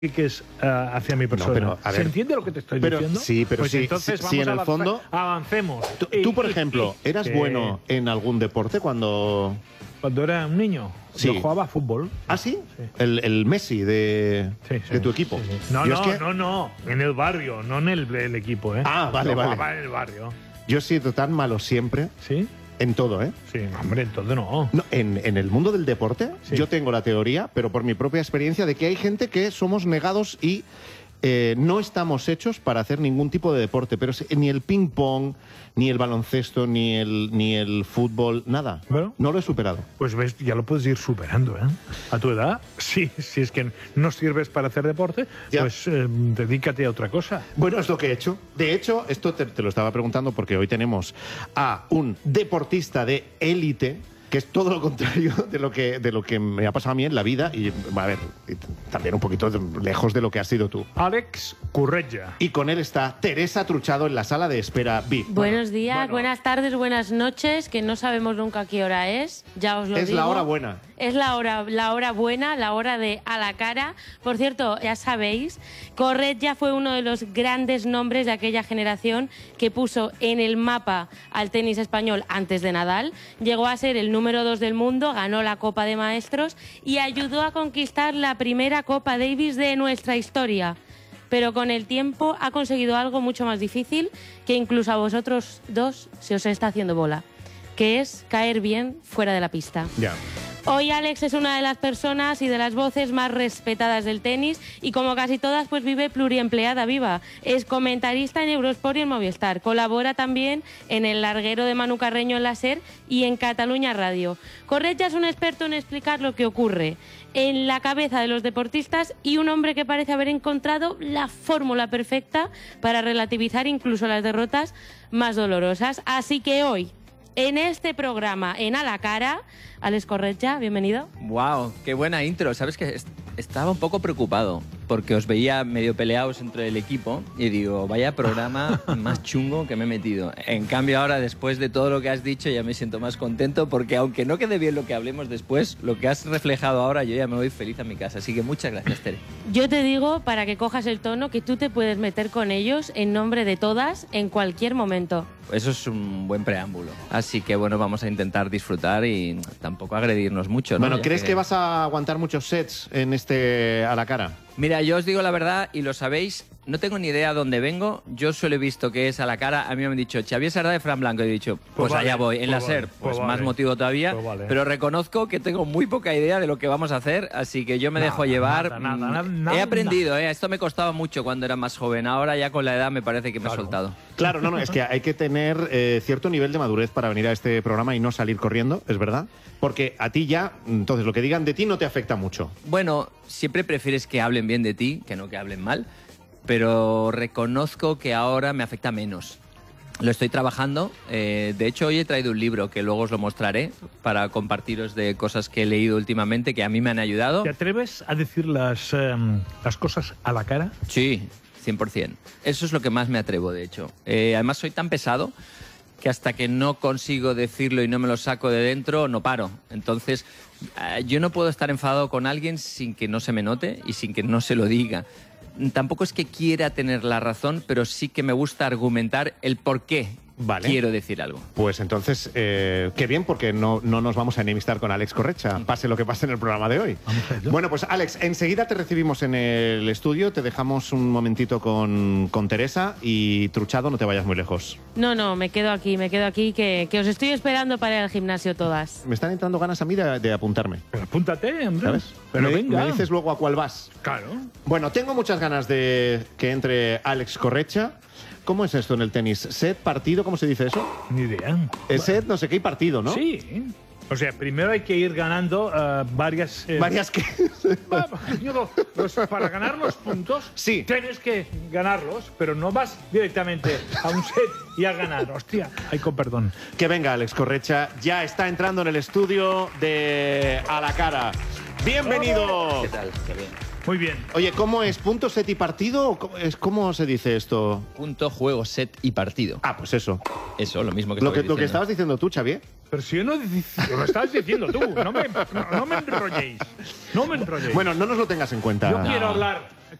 es hacia mi persona. No, pero, a ver, ¿Se entiende lo que te estoy diciendo? Sí, pero pues sí, entonces sí, vamos en el fondo... Avancemos. Tú, por ejemplo, ¿eras bueno en algún deporte cuando era un niño? Sí. Yo jugaba a fútbol. ¿Ah, sí? Sí. El Messi de tu equipo. Sí, sí. No, en el barrio, no en el equipo, ¿eh? Ah, vale, Yo vale. jugaba en el barrio. Yo he sido tan malo siempre, ¿Sí? en todo, ¿eh? Sí, hombre, entonces no. No, en el mundo del deporte, Sí. yo tengo la teoría, pero por mi propia experiencia, de que hay gente que somos negados y no estamos hechos para hacer ningún tipo de deporte, pero ni el ping-pong, ni el baloncesto, ni el fútbol, nada. Bueno. No lo he superado. Pues ves, ya lo puedes ir superando, ¿eh? A tu edad, sí, si es que no sirves para hacer deporte, Ya. pues dedícate a otra cosa. Bueno, es lo que he hecho. De hecho, esto te lo estaba preguntando porque hoy tenemos a un deportista de élite, que es todo lo contrario de lo que me ha pasado a mí en la vida y, a ver, también un poquito lejos de lo que has sido tú. Alex Corretja. Y con él está Teresa Truchado en la sala de espera VIP. Buenos días, bueno. buenas tardes, buenas noches, que no sabemos nunca qué hora es, ya os lo digo. Es la hora buena. Es la hora buena, la hora de a la cara. Por cierto, ya sabéis, Corretja fue uno de los grandes nombres de aquella generación que puso en el mapa al tenis español antes de Nadal. Llegó a ser el número 2 del mundo, ganó la Copa de Maestros y ayudó a conquistar la primera Copa Davis de nuestra historia. Pero con el tiempo ha conseguido algo mucho más difícil que incluso a vosotros dos se os está haciendo bola, que es caer bien fuera de la pista. Ya. Hoy Alex es una de las personas y de las voces más respetadas del tenis y como casi todas pues vive pluriempleada viva. Es comentarista en Eurosport y en Movistar. Colabora también en El Larguero de Manu Carreño en la SER y en Cataluña Radio. Corretja es un experto en explicar lo que ocurre en la cabeza de los deportistas y un hombre que parece haber encontrado la fórmula perfecta para relativizar incluso las derrotas más dolorosas. Así que hoy, en este programa, en A la Cara, Alex Corretja, bienvenido. Wow, qué buena intro. Sabes que estaba un poco preocupado porque os veía medio peleados entre el equipo y digo, vaya programa más chungo que me he metido. En cambio ahora, después de todo lo que has dicho, ya me siento más contento porque aunque no quede bien lo que hablemos después, lo que has reflejado ahora, yo ya me voy feliz a mi casa. Así que muchas gracias, Tere. Yo te digo, para que cojas el tono, que tú te puedes meter con ellos en nombre de todas en cualquier momento. Eso es un buen preámbulo. Así que bueno, vamos a intentar disfrutar y tampoco agredirnos mucho, ¿no? Bueno, Ya ¿crees que vas a aguantar muchos sets en este a la cara? Mira, yo os digo la verdad y lo sabéis, no tengo ni idea dónde vengo. Yo solo he visto que es a la cara. A mí me han dicho Xavier Sardá de Fran Blanco. Y he dicho, pues vale, allá voy. En pues la vale, SER, pues pues más vale, motivo todavía. pues vale. Pero reconozco que tengo muy poca idea de lo que vamos a hacer. Así que yo me dejo llevar. Nada, He aprendido, Esto me costaba mucho cuando era más joven. Ahora ya con la edad me parece que me he soltado. Claro, no, es que hay que tener cierto nivel de madurez para venir a este programa y no salir corriendo, es verdad. Porque a ti ya, entonces lo que digan de ti no te afecta mucho. Bueno, siempre prefieres que hablen bien de ti que no que hablen mal. Pero reconozco que ahora me afecta menos. Lo estoy trabajando. De hecho, hoy he traído un libro que luego os lo mostraré para compartiros de cosas que he leído últimamente que a mí me han ayudado. ¿Te atreves a decir las cosas a la cara? Sí, 100%. Eso es lo que más me atrevo, de hecho. Además, soy tan pesado que hasta que no consigo decirlo y no me lo saco de dentro, no paro. Entonces, yo no puedo estar enfadado con alguien sin que no se me note y sin que no se lo diga. Tampoco es que quiera tener la razón, pero sí que me gusta argumentar el por qué quiero decir algo. Pues entonces, qué bien, porque no nos vamos a enemistar con Alex Corretja, pase lo que pase en el programa de hoy. Bueno, pues Alex, enseguida te recibimos en el estudio, te dejamos un momentito con Teresa y Truchado, no te vayas muy lejos. No, me quedo aquí, que os estoy esperando para ir al gimnasio todas. Me están entrando ganas a mí de apuntarme. Pero apúntate, hombre. ¿Sabes? Pero me venga. dices luego a cuál vas. Claro. Bueno, tengo muchas ganas de que entre Alex Corretja. ¿Cómo es esto en el tenis? ¿Set, partido? ¿Cómo se dice eso? Ni idea. Set, no sé qué, y partido, ¿no? Sí. O sea, primero hay que ir ganando varias... ¿Varias qué? Para ganar los puntos, sí, tienes que ganarlos, pero no vas directamente a un set y a ganar. Hostia, ay, con perdón. Que venga Alex Corretja, ya está entrando en el estudio de A la Cara. ¡Bienvenido! ¿Qué tal? Qué bien. Muy bien. Oye, ¿cómo es? ¿Punto, set y partido? ¿Cómo se dice esto? Punto, juego, set y partido. Ah, pues eso. Eso, lo mismo que Lo estabais que diciendo. estabas diciendo tú, Xavier. Pero si yo no lo estabas diciendo tú, no me enrolléis. No me enrolléis. Bueno, no nos lo tengas en cuenta. Yo quiero hablar